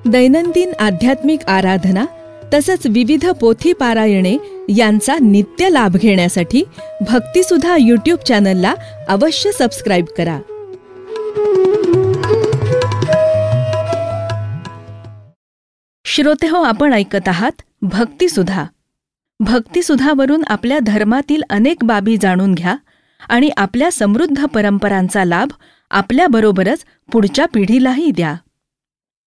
दैनंदिन आध्यात्मिक आराधना तसंच विविध पोथी पारायणे यांचा नित्य लाभ घेण्यासाठी भक्तिसुधा यूट्यूब चॅनलला अवश्य सबस्क्राईब करा. श्रोतेहो, आपण ऐकत आहात भक्तिसुधा. भक्तिसुधावरून आपल्या धर्मातील अनेक बाबी जाणून घ्या आणि आपल्या समृद्ध परंपरांचा लाभ आपल्याबरोबरच पुढच्या पिढीलाही द्या.